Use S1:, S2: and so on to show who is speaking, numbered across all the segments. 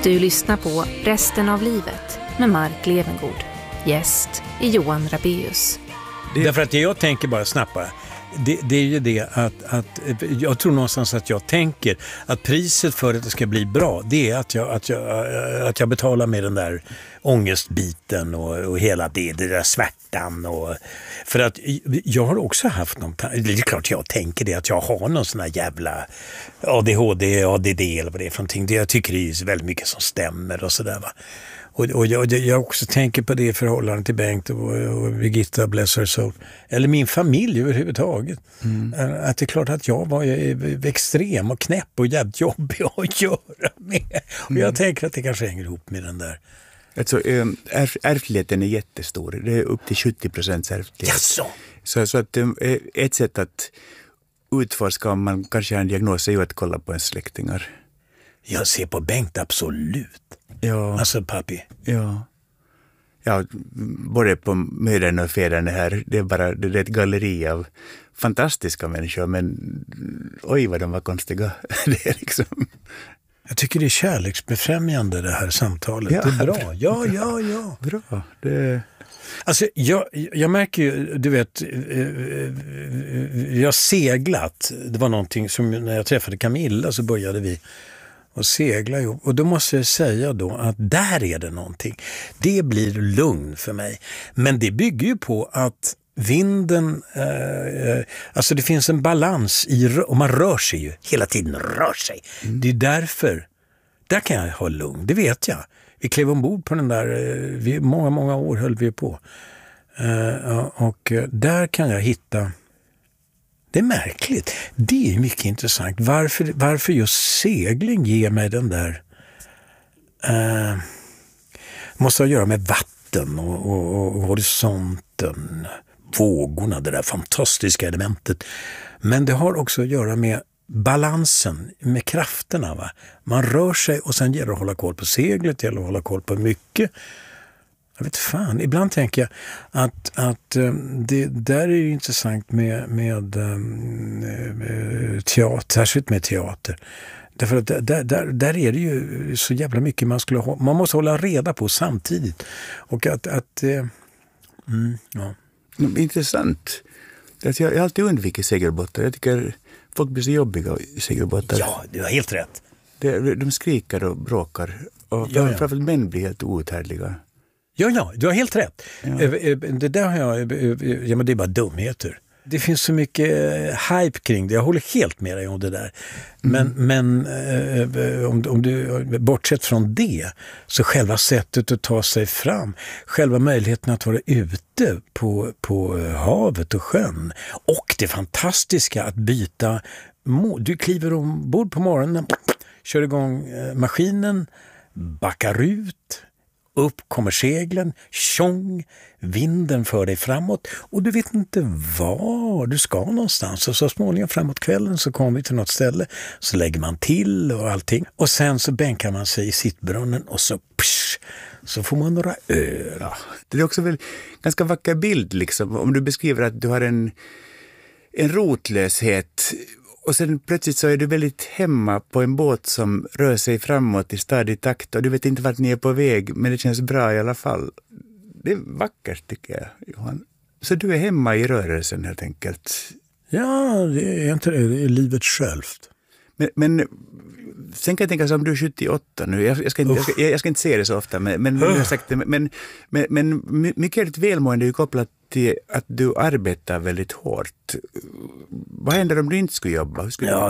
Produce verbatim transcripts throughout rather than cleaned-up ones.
S1: Du lyssnar på Resten av livet med Mark Levengood. Gäst är Johan Rabaeus.
S2: Det... Därför att jag tänker bara snabbt bara. Det, det är ju det att, att jag tror någonstans att jag tänker att priset för att det ska bli bra, det är att jag, att jag, att jag betalar med den där ångestbiten och, och hela det, det där svärtan. Och, för att jag har också haft någon, det är klart jag tänker det, att jag har någon sån här jävla A D H D, A D D eller vad det är för någonting. Det, jag tycker det är väldigt mycket som stämmer och sådär va. Och, och jag, jag också tänker på det i förhållande till Bengt och, och Birgitta, bless her soul. Eller min familj överhuvudtaget. Mm. Att det är klart att jag var extrem och knäpp och jävligt jobbig att göra med. Och jag mm. tänker att det kanske hänger ihop med den där.
S3: Alltså, ärf- ärftligheten är jättestor. Det är upp till sjuttio procent ärftlighet.
S2: Jaså?
S3: Så, så att ett sätt att utforska om man kanske har en diagnos är ju att kolla på ens släktingar.
S2: Jag ser på Bengt absolut.
S3: Ja.
S2: Alltså pappi.
S3: Ja. Ja, både på mödern och fäderna här. Det är bara det är ett galleri av fantastiska människor. Men oj vad de var konstiga. Det är liksom...
S2: Jag tycker det är kärleksbefrämjande det här samtalet.
S3: Ja,
S2: det är bra. Ja, ja, ja.
S3: Bra. Det...
S2: Alltså jag, jag märker ju, du vet, jag har seglat. Det var någonting som när jag träffade Camilla så började vi och segla ihop. Och då måste jag säga då att där är det någonting. Det blir lugn för mig. Men det bygger ju på att vinden, eh, alltså det finns en balans i, och man rör sig ju, hela tiden rör sig. Mm. Det är därför, där kan jag ha lugn, det vet jag. Vi klev ombord på den där, vi, många, många år höll vi på. Eh, och där kan jag hitta, det är märkligt. Det är mycket intressant. Varför, varför just segling ger mig den där... Eh, måste ha att göra med vatten och, och, och horisonten, vågorna, det där fantastiska elementet. Men det har också att göra med balansen, med krafterna. Va? Man rör sig och sen gäller det att hålla koll på seglet, det gäller att hålla koll på mycket. Jag vet fan, ibland tänker jag att, att det där är ju intressant med, med um, teater, särskilt med teater. Därför att där, där, där är det ju så jävla mycket man skulle ha, man måste hålla reda på samtidigt. Och att, att uh, mm, ja.
S3: Intressant. Jag har alltid undvikit segelbåtar. Jag tycker folk blir så jobbiga i segelbåtar.
S2: Ja, du har helt rätt.
S3: De, de skriker och bråkar. Och
S2: ja, ja.
S3: framförallt män blir helt outhärdliga.
S2: Ja, ja, du har helt rätt.
S3: Ja.
S2: Det där har jag, ja men det är bara dumheter. Det finns så mycket hype kring det. Jag håller helt med dig om det där. Men, mm. men om, om du, bortsett från det, så själva sättet att ta sig fram, själva möjligheten att vara ute på, på havet och sjön, och det fantastiska att byta, du kliver ombord på morgonen, kör igång maskinen, backar ut, upp kommer seglen, tjong, vinden för dig framåt och du vet inte var du ska någonstans. Och så småningom framåt kvällen så kommer vi till något ställe, så lägger man till och allting. Och sen så bänkar man sig i sittbrunnen och så psh, så får man några öl.
S3: Ja, det är också väl ganska vacker bild liksom. Om du beskriver att du har en, en rotlöshet och sen plötsligt så är du väldigt hemma på en båt som rör sig framåt i stadig takt och du vet inte vart ni är på väg, men det känns bra i alla fall. Det är vackert tycker jag, Johan. Så du är hemma i rörelsen helt enkelt.
S2: Ja, det är inte det. Det är livet självt.
S3: Men, men sen kan jag tänka så om du är sjuttioåtta nu. Jag, jag, ska, inte, jag, ska, jag ska inte se det så ofta, men, men, jag har sagt det, men, men, men mycket av ditt välmående är ju kopplat till att du arbetar väldigt hårt. Vad händer om du inte skulle jobba? Skulle
S2: ja,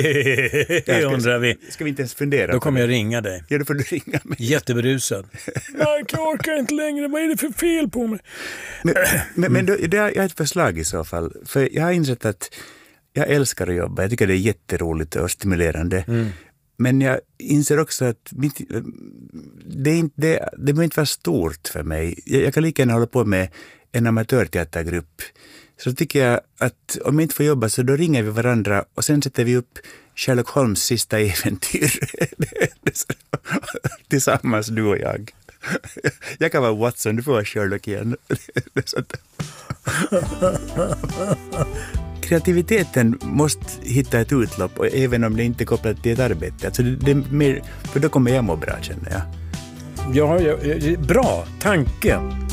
S2: det ska, undrar vi.
S3: Ska vi inte ens fundera?
S2: Då kommer jag ringa dig.
S3: Ja, då får du ringa mig.
S2: Jätteberusad. Nej, jag orkar inte längre. Vad är det för fel på mig?
S3: Men, men, men då, det är, jag har ett förslag i så fall. För jag har insett att jag älskar att jobba. Jag tycker det är jätteroligt och stimulerande. Mm. Men jag inser också att mitt, det, är inte, det, det behöver inte vara stort för mig. Jag, jag kan lika gärna hålla på med en amatörteatergrupp. Så tycker jag att om jag inte får jobba så då ringer vi varandra och sen sätter vi upp Sherlock Holmes sista äventyr. Tillsammans du och jag. Jag kan vara Watson, du får vara Sherlock igen. kreativiteten måste hitta ett utlopp, och även om det inte är kopplat till ett arbete. Alltså det, det är mer, för då kommer jag må bra, känner jag.
S2: Ja, ja, bra tanke.